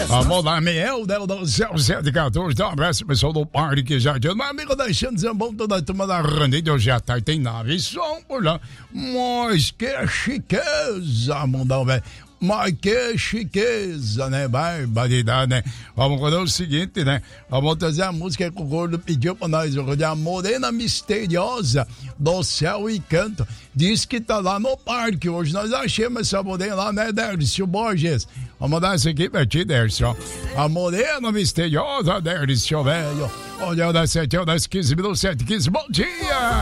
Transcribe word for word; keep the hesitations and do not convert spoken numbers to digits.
Quantas? Vamos lá, meu Deus do céu, sete e quatorze, então abraço pessoal do parque já aqui. Meu amigo deixando Zambão, toda a turma da Randeio já tá, e tem nave som por lá. Mas que chiqueza, mundão, velho. Mas que chiqueza, né? Barbaridade, né? Vamos fazer o seguinte, né? Vamos trazer a música que o Gordo pediu pra nós. A Morena Misteriosa do Céu e Canto. Diz que tá lá no parque. Hoje nós achamos essa morena lá, né, Dércio Borges? Vamos dar essa aqui pra ti, Dércio. A Morena Misteriosa, Dércio, velho. Olha, das sete horas, quinze minutos, sete, quinze. Bom dia!